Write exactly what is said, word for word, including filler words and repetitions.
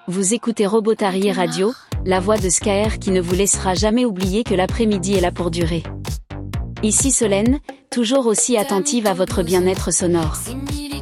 Vous écoutez Robotary Radio, la voix de Skaer qui ne vous laissera jamais oublier que l'après-midi est là pour durer. Ici Solène, toujours aussi attentive à votre bien-être sonore.